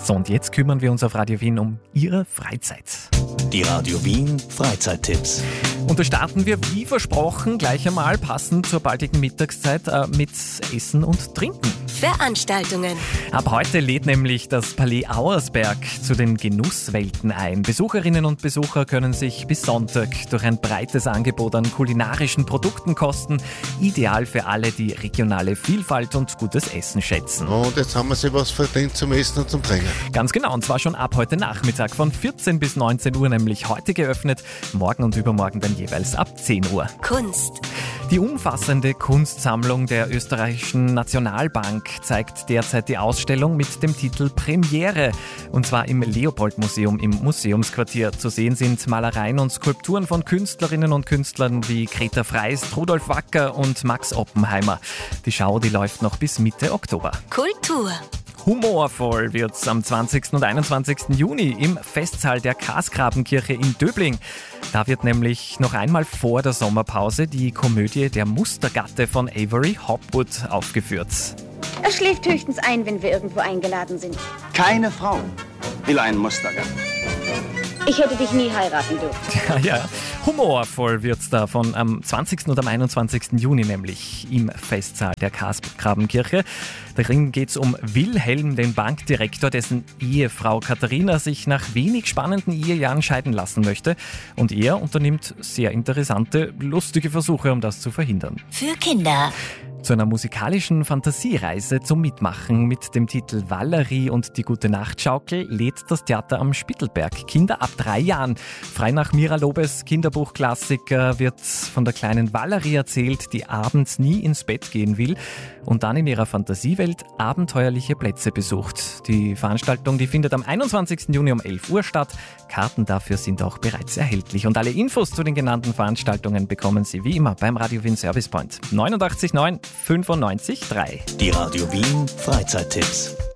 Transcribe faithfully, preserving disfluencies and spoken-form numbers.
So, und jetzt kümmern wir uns auf Radio Wien um Ihre Freizeit. Die Radio Wien Freizeittipps. Und da starten wir, wie versprochen, gleich einmal passend zur baldigen Mittagszeit äh, mit Essen und Trinken. Veranstaltungen. Ab heute lädt nämlich das Palais Auersberg zu den Genusswelten ein. Besucherinnen und Besucher können sich bis Sonntag durch ein breites Angebot an kulinarischen Produkten kosten. Ideal für alle, die regionale Vielfalt und gutes Essen schätzen. Und jetzt haben wir sich was verdient zum Essen und zum Trinken. Ganz genau, und zwar schon ab heute Nachmittag von vierzehn bis neunzehn Uhr, nämlich heute geöffnet, morgen und übermorgen dann jeweils ab zehn Uhr. Kunst. Die umfassende Kunstsammlung der österreichischen Nationalbank zeigt derzeit die Ausstellung mit dem Titel Premiere. Und zwar im Leopold-Museum im Museumsquartier. Zu sehen sind Malereien und Skulpturen von Künstlerinnen und Künstlern wie Greta Freist, Rudolf Wacker und Max Oppenheimer. Die Schau, die läuft noch bis Mitte Oktober. Kultur. Humorvoll wird's am zwanzigsten und einundzwanzigsten Juni im Festsaal der Kasgrabenkirche in Döbling. Da wird nämlich noch einmal vor der Sommerpause die Komödie Der Mustergatte von Avery Hopwood aufgeführt. Er schläft höchstens ein, wenn wir irgendwo eingeladen sind. Keine Frau will einen Mustergatten. Ich hätte dich nie heiraten dürfen. Ja, ja. Humorvoll wird's da von am zwanzigsten und am einundzwanzigsten Juni nämlich im Festsaal der Kasgrabenkirche. Darin geht's um Wilhelm, den Bankdirektor, dessen Ehefrau Katharina sich nach wenig spannenden Ehejahren scheiden lassen möchte. Und er unternimmt sehr interessante, lustige Versuche, um das zu verhindern. Für Kinder. Zu einer musikalischen Fantasiereise zum Mitmachen mit dem Titel Valerie und die Gute-Nacht-Schaukel lädt das Theater am Spittelberg Kinder ab drei Jahren. Frei nach Mira Lobes Kinderbuchklassiker wird von der kleinen Valerie erzählt, die abends nie ins Bett gehen will und dann in ihrer Fantasiewelt abenteuerliche Plätze besucht. Die Veranstaltung, die findet am einundzwanzigsten Juni um elf Uhr statt. Karten dafür sind auch bereits erhältlich. Und alle Infos zu den genannten Veranstaltungen bekommen Sie wie immer beim Radio Wien Service Point neunundachtzig neun fünfundneunzig drei. Die Radio Wien Freizeittipps.